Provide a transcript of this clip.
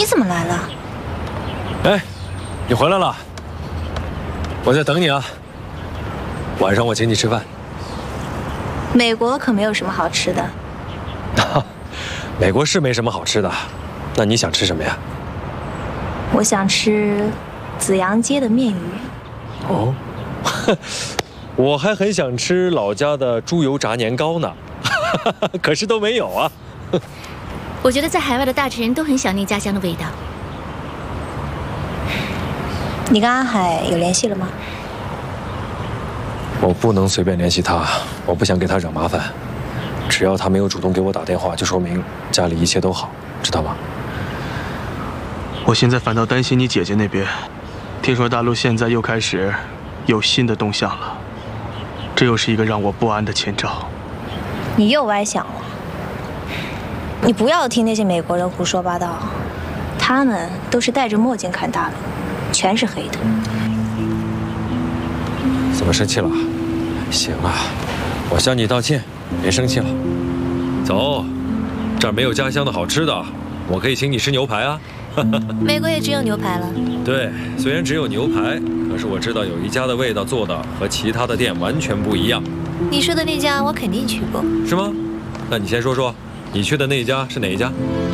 你怎么来了？ 哎，你回来了，我在等你啊。晚上我请你吃饭。 美国可没有什么好吃的。 美国是没什么好吃的，那你想吃什么呀？ 我想吃紫阳街的面鱼。 哦，我还很想吃老家的猪油炸年糕呢，可是都没有啊。 我觉得在海外的大致人都很想念家乡的味道。 你跟阿海有联系了吗？ 我不能随便联系他，我不想给他惹麻烦。只要他没有主动给我打电话，就说明家里一切都好，知道吗？ 我现在反倒担心你姐姐那边，听说大陆现在又开始有新的动向了，这又是一个让我不安的前兆。 你又歪想了。你不要听那些美国人胡说八道，他们都是戴着墨镜看大陆，全是黑的。 怎么生气了？行了，我向你道歉，别生气了。走，这儿没有家乡的好吃的，我可以请你吃牛排啊。 美国也只有牛排了。 对，虽然只有牛排，可是我知道有一家的味道做的和其他的店完全不一样。 你说的那家我肯定去过。 是吗？那你先说说，你去的那一家是哪一家？